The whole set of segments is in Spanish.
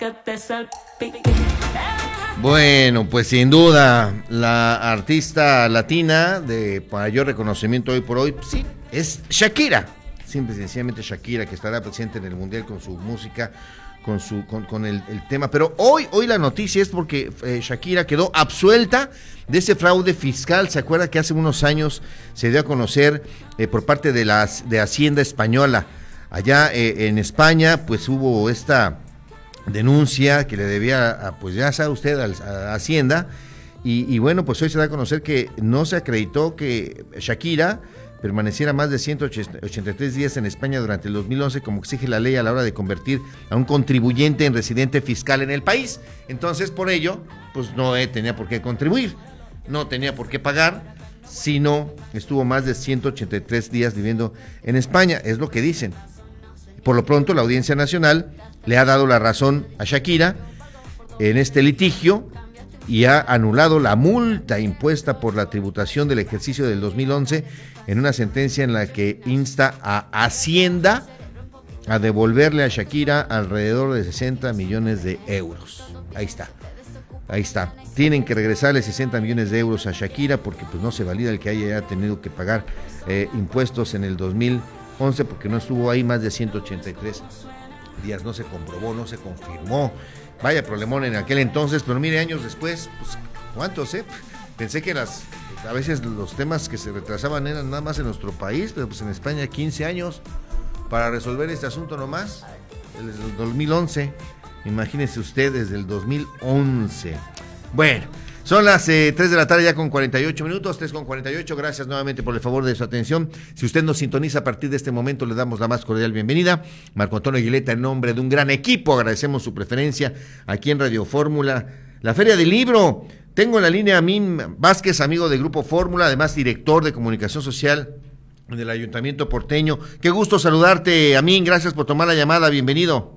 Bueno, pues sin duda, la artista latina de mayor reconocimiento hoy por hoy, sí, es Shakira. Simple y sencillamente Shakira, que estará presente en el Mundial con su música, con el tema. Pero hoy la noticia es porque Shakira quedó absuelta de ese fraude fiscal. ¿Se acuerda que hace unos años se dio a conocer por parte de Hacienda Española? Allá en España, pues hubo esta denuncia que le debía, pues ya sabe usted, a Hacienda, y bueno, pues hoy se da a conocer que no se acreditó que Shakira permaneciera más de 183 días en España durante el 2011, como exige la ley a la hora de convertir a un contribuyente en residente fiscal en el país. Entonces, por ello, pues no tenía por qué contribuir, no tenía por qué pagar, sino estuvo más de 183 días viviendo en España, es lo que dicen. Por lo pronto, la Audiencia Nacional le ha dado la razón a Shakira en este litigio y ha anulado la multa impuesta por la tributación del ejercicio del 2011 en una sentencia en la que insta a Hacienda a devolverle a Shakira alrededor de 60 millones de euros. Ahí está. Tienen que regresarle 60 millones de euros a Shakira porque pues no se valida el que haya tenido que pagar impuestos en el 2011 porque no estuvo ahí más de 183 días, no se comprobó, no se confirmó. Vaya problemón en aquel entonces, pero mire, años después, pues, ¿cuántos, Pensé que a veces los temas que se retrasaban eran nada más en nuestro país, pero pues en España 15 años para resolver este asunto nomás, desde el 2011, imagínese usted, desde el 2011. Bueno, son las 3 de la tarde ya con 48 minutos, 3:48, gracias nuevamente por el favor de su atención. Si usted nos sintoniza a partir de este momento, le damos la más cordial bienvenida. Marco Antonio Aguileta, en nombre de un gran equipo, agradecemos su preferencia aquí en Radio Fórmula. La Feria del Libro, tengo en la línea a Min Vázquez, amigo de Grupo Fórmula, además director de comunicación social del Ayuntamiento porteño. Qué gusto saludarte, Amin, gracias por tomar la llamada, bienvenido.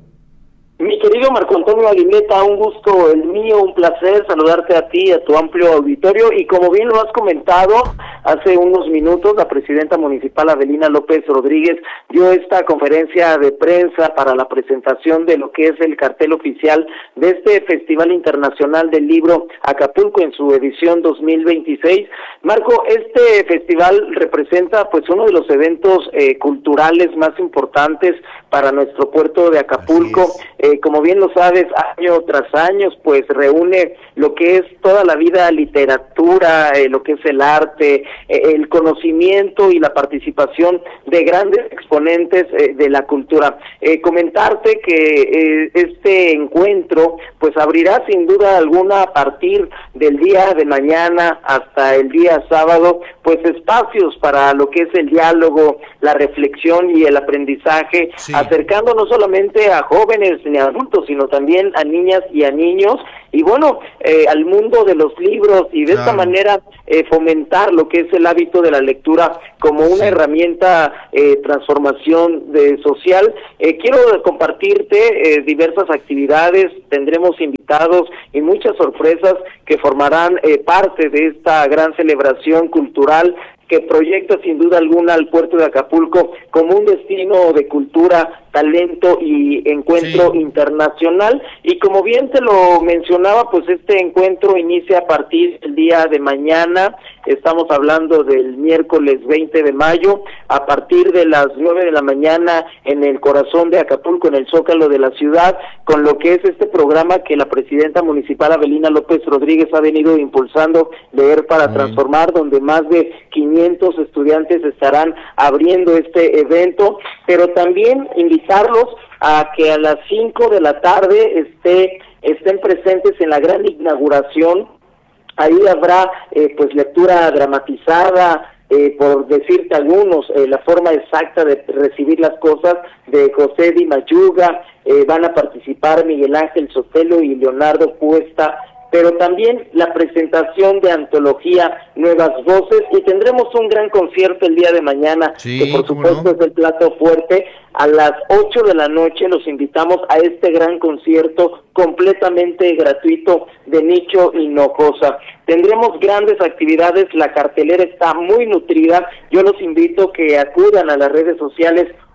Mi querido Marco Antonio Aguileta, un gusto el mío, un placer saludarte a ti, a tu amplio auditorio, y como bien lo has comentado, hace unos minutos la presidenta municipal Adelina López Rodríguez dio esta conferencia de prensa para la presentación de lo que es el cartel oficial de este Festival Internacional del Libro Acapulco en su edición 2026. Marco, este festival representa pues uno de los eventos culturales más importantes para nuestro puerto de Acapulco. Como bien lo sabes, año tras año, pues reúne lo que es toda la vida literatura, lo que es el arte, el conocimiento y la participación de grandes exponentes de la cultura. Comentarte que este encuentro pues abrirá sin duda alguna a partir del día de mañana hasta el día sábado, pues espacios para lo que es el diálogo, la reflexión y el aprendizaje, acercando no solamente a jóvenes ni a adultos, sino también a niñas y a niños, y bueno, al mundo de los libros, y de esta manera fomentar lo que es el hábito de la lectura como una herramienta transformación social. Quiero compartirte diversas actividades, tendremos invitados y muchas sorpresas que formarán parte de esta gran celebración cultural que proyecta sin duda alguna al puerto de Acapulco como un destino de cultura, talento y encuentro internacional. Y como bien te lo mencionaba, pues este encuentro inicia a partir del día de mañana. Estamos hablando del miércoles 20 de mayo, a partir de las 9 de la mañana en el corazón de Acapulco, en el Zócalo de la ciudad, con lo que es este programa que la presidenta municipal Adelina López Rodríguez ha venido impulsando, Leer para Transformar, donde más de 500 estudiantes estarán abriendo este evento, pero también invitarlos a que a las 5 de la tarde estén presentes en la gran inauguración. Ahí habrá pues lectura dramatizada, por decirte algunos, la forma exacta de recibir las cosas, de José Di Mayuga. Van a participar Miguel Ángel Sotelo y Leonardo Cuesta, pero también la presentación de antología Nuevas Voces, y tendremos un gran concierto el día de mañana, que por supuesto es el plato fuerte. A las 8 de la noche los invitamos a este gran concierto completamente gratuito de Nicho Hinojosa. Tendremos grandes actividades, la cartelera está muy nutrida. Yo los invito que acudan a las redes sociales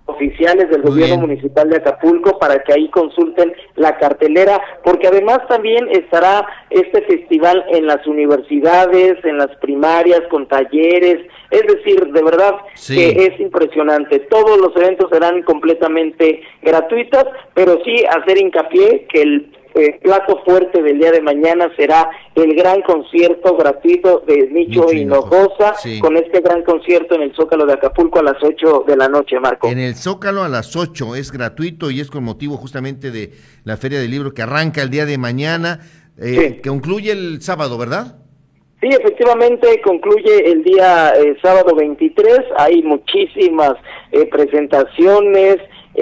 oficiales del gobierno municipal de Acapulco para que ahí consulten la cartelera, porque además también estará este festival en las universidades, en las primarias, con talleres, es decir, de verdad que es impresionante. Todos los eventos serán completamente gratuitos, pero sí hacer hincapié que el plato fuerte del día de mañana será el gran concierto gratuito de Nicho Hinojosa, con este gran concierto en el Zócalo de Acapulco a las 8 de la noche, Marco. En el Zócalo a las 8, es gratuito y es con motivo justamente de la Feria del Libro que arranca el día de mañana, que concluye el sábado, ¿verdad? Sí, efectivamente, concluye el día sábado 23, hay muchísimas presentaciones,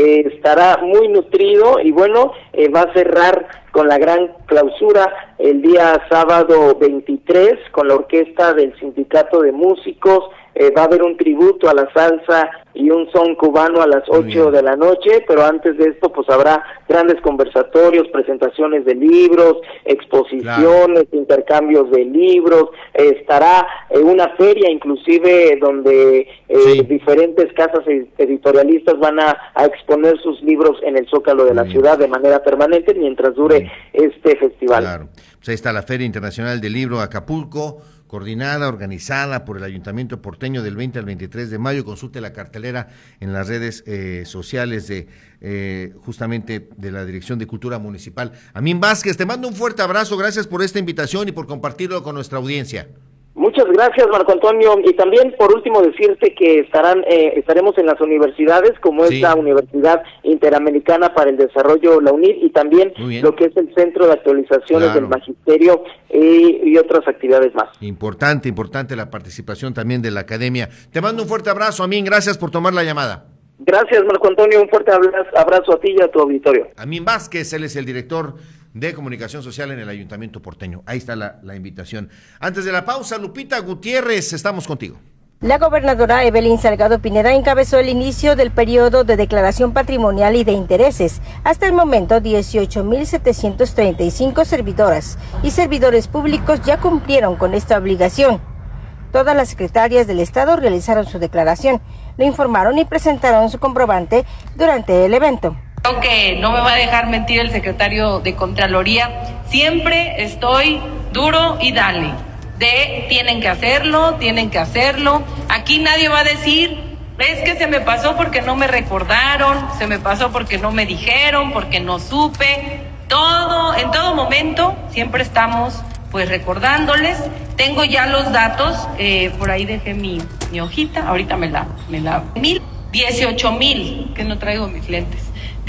estará muy nutrido y bueno, va a cerrar con la gran clausura el día sábado 23 con la orquesta del Sindicato de Músicos. Va a haber un tributo a la salsa y un son cubano a las 8 de la noche, pero antes de esto pues habrá grandes conversatorios, presentaciones de libros, exposiciones, intercambios de libros, estará una feria inclusive donde diferentes casas editorialistas van a exponer sus libros en el Zócalo de la ciudad de manera permanente mientras dure este festival. Claro, pues ahí está la Feria Internacional del Libro Acapulco, coordinada, organizada por el Ayuntamiento Porteño del 20 al 23 de mayo. Consulte la cartelera en las redes sociales de justamente de la Dirección de Cultura Municipal. Amín Vázquez, te mando un fuerte abrazo, gracias por esta invitación y por compartirlo con nuestra audiencia. Muchas gracias, Marco Antonio, y también por último decirte que estaremos en las universidades, como es la Universidad Interamericana para el Desarrollo, la UNID, y también lo que es el Centro de Actualizaciones del Magisterio y otras actividades más. Importante la participación también de la academia. Te mando un fuerte abrazo, Amín, gracias por tomar la llamada. Gracias, Marco Antonio, un fuerte abrazo a ti y a tu auditorio. Amín Vázquez, él es el director de Comunicación Social en el Ayuntamiento Porteño. Ahí está la invitación. Antes de la pausa, Lupita Gutiérrez, estamos contigo. La gobernadora Evelyn Salgado Pineda encabezó el inicio del periodo de declaración patrimonial y de intereses. Hasta el momento, 18.735 servidoras y servidores públicos ya cumplieron con esta obligación. Todas las secretarias del Estado realizaron su declaración, lo informaron y presentaron su comprobante durante el evento. Creo que no me va a dejar mentir el secretario de Contraloría. Siempre estoy duro y dale. Tienen que hacerlo. Aquí nadie va a decir, es que se me pasó porque no me recordaron, se me pasó porque no me dijeron, porque no supe. En todo momento, siempre estamos pues recordándoles. Tengo ya los datos, por ahí dejé mi hojita, ahorita me la 18,000, que no traigo mis lentes.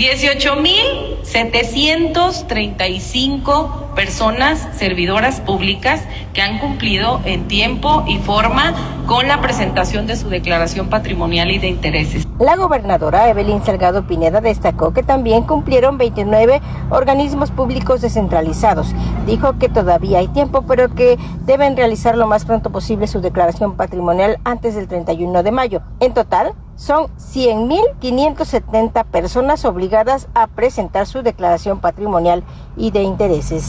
18,735 personas servidoras públicas que han cumplido en tiempo y forma con la presentación de su declaración patrimonial y de intereses. La gobernadora Evelyn Salgado Pineda destacó que también cumplieron 29 organismos públicos descentralizados. Dijo que todavía hay tiempo, pero que deben realizar lo más pronto posible su declaración patrimonial antes del 31 de mayo. En total, son 100.570 personas obligadas a presentar su declaración patrimonial y de intereses.